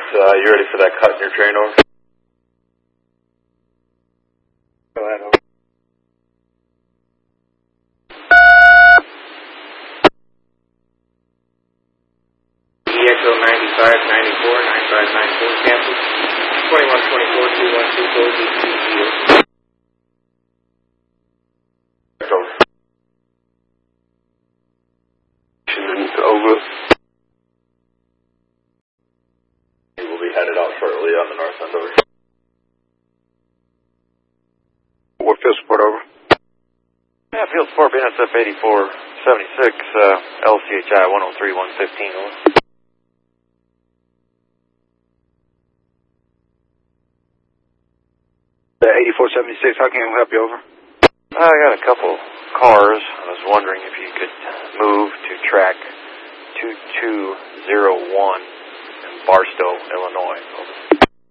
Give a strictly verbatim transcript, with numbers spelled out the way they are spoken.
Uh, you ready for that cut in your train over? Go ahead, over. Echo ninety-five ninety-four, ninety-five ninety-four, cancel. twenty-one twenty-four, two one two, go D two zero. Over. Over. We will be headed out shortly on the north end, over. What field support, over? Yeah, field support, B N S F eighty-four seventy-six, uh, L C H I one oh three one fifteen, over. eighty-four seventy-six, how can we help you, over? I got a couple cars. I was wondering if you could move to track two two zero one in Barstow, Illinois.